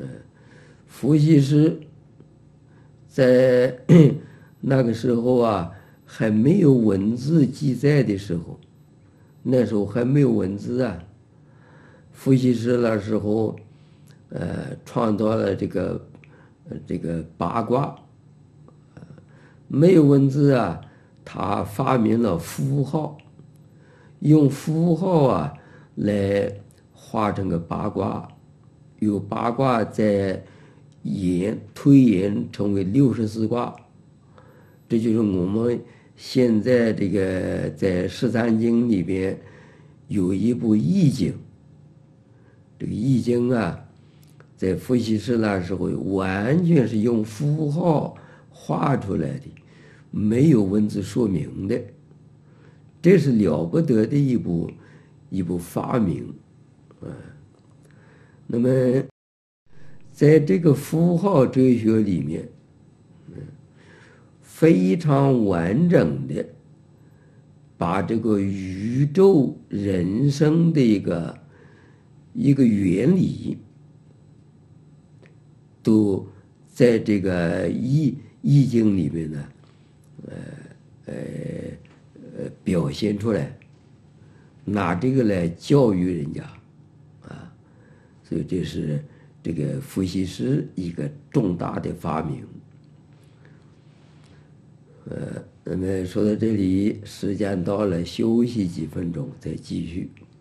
伏羲氏在那个时候啊，还没有文字记载的时候，那时候还没有文字啊。伏羲氏那时候，创造了这个八卦，没有文字啊，他发明了符号，用符号啊来画成个八卦，由八卦再推演成为64卦，这就是我们现在这个在13经里边有一部易经，这个易经啊，在伏羲氏那时候完全是用符号画出来的，没有文字说明的，这是了不得的一部发明啊。那么在这个符号哲学里面，非常完整的把这个宇宙人生的一个原理，都在这个易经里面呢，表现出来，拿这个来教育人家啊，所以这是这个伏羲氏一个重大的发明。那么说到这里，时间到了，休息几分钟再继续。